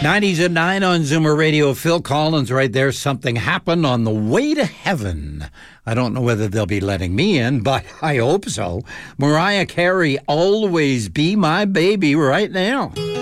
90s at 9 on Zoomer Radio. Phil Collins right there. Something happened on the way to heaven. I don't know whether they'll be letting me in, but I hope so. Mariah Carey, Always Be My Baby right now.